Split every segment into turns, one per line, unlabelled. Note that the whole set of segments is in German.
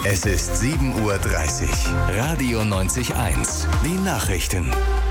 Es ist 7:30 Uhr. Radio 90.1. Die Nachrichten.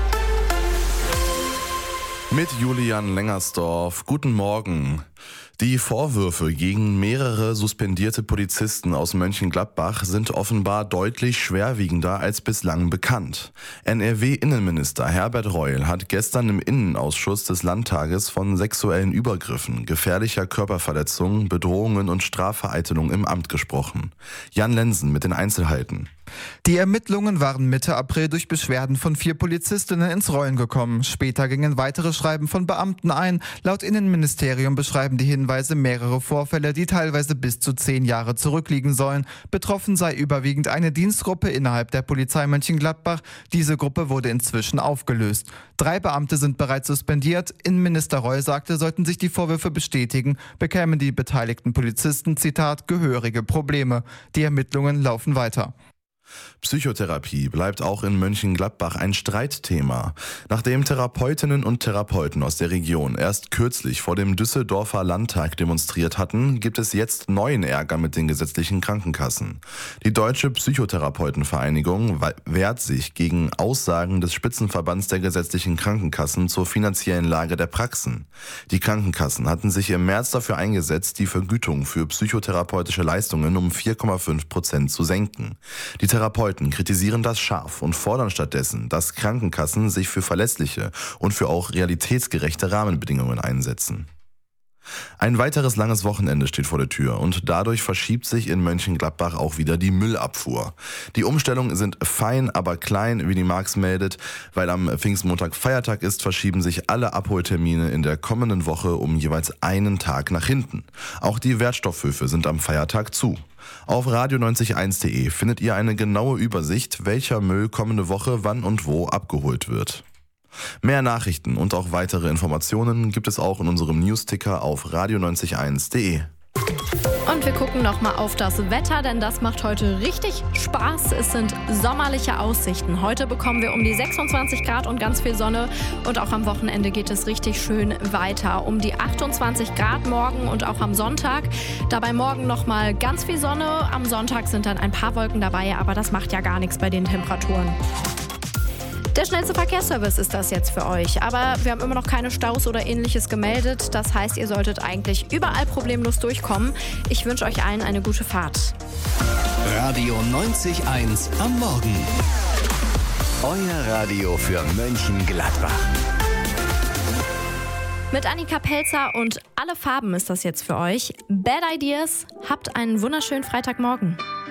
Mit Julian Lengersdorf. Guten Morgen. Die Vorwürfe gegen mehrere suspendierte Polizisten aus Mönchengladbach sind offenbar deutlich schwerwiegender als bislang bekannt. NRW-Innenminister Herbert Reul hat gestern im Innenausschuss des Landtages von sexuellen Übergriffen, gefährlicher Körperverletzung, Bedrohungen und Strafvereitelung im Amt gesprochen. Jan Lensen mit den Einzelheiten.
Die Ermittlungen waren Mitte April durch Beschwerden von 4 Polizistinnen ins Rollen gekommen. Später gingen weitere Schreiben von Beamten ein. Laut Innenministerium beschreiben die Hinweise mehrere Vorfälle, die teilweise bis zu 10 Jahre zurückliegen sollen. Betroffen sei überwiegend eine Dienstgruppe innerhalb der Polizei Mönchengladbach. Diese Gruppe wurde inzwischen aufgelöst. 3 Beamte sind bereits suspendiert. Innenminister Reul sagte, sollten sich die Vorwürfe bestätigen, bekämen die beteiligten Polizisten, Zitat, gehörige Probleme. Die Ermittlungen laufen weiter.
Psychotherapie bleibt auch in Mönchengladbach ein Streitthema. Nachdem Therapeutinnen und Therapeuten aus der Region erst kürzlich vor dem Düsseldorfer Landtag demonstriert hatten, gibt es jetzt neuen Ärger mit den gesetzlichen Krankenkassen. Die Deutsche Psychotherapeutenvereinigung wehrt sich gegen Aussagen des Spitzenverbands der gesetzlichen Krankenkassen zur finanziellen Lage der Praxen. Die Krankenkassen hatten sich im März dafür eingesetzt, die Vergütung für psychotherapeutische Leistungen um 4,5% zu senken. Die Therapeuten kritisieren das scharf und fordern stattdessen, dass Krankenkassen sich für verlässliche und für auch realitätsgerechte Rahmenbedingungen einsetzen. Ein weiteres langes Wochenende steht vor der Tür und dadurch verschiebt sich in Mönchengladbach auch wieder die Müllabfuhr. Die Umstellungen sind fein, aber klein, wie die Marx meldet. Weil am Pfingstmontag Feiertag ist, verschieben sich alle Abholtermine in der kommenden Woche um jeweils einen Tag nach hinten. Auch die Wertstoffhöfe sind am Feiertag zu. Auf radio90.1.de findet ihr eine genaue Übersicht, welcher Müll kommende Woche wann und wo abgeholt wird. Mehr Nachrichten und auch weitere Informationen gibt es auch in unserem Newsticker auf radio90.1.de.
Und wir gucken nochmal auf das Wetter, denn das macht heute richtig Spaß. Es sind sommerliche Aussichten. Heute bekommen wir um die 26 Grad und ganz viel Sonne. Und auch am Wochenende geht es richtig schön weiter. Um die 28 Grad morgen und auch am Sonntag. Dabei morgen nochmal ganz viel Sonne. Am Sonntag sind dann ein paar Wolken dabei, aber das macht ja gar nichts bei den Temperaturen. Der schnellste Verkehrsservice ist das jetzt für euch. Aber wir haben immer noch keine Staus oder Ähnliches gemeldet. Das heißt, ihr solltet eigentlich überall problemlos durchkommen. Ich wünsche euch allen eine gute Fahrt.
Radio 90.1 am Morgen. Euer Radio für Mönchengladbach.
Mit Annika Pelzer und Alle Farben ist das jetzt für euch. Bad Ideas. Habt einen wunderschönen Freitagmorgen.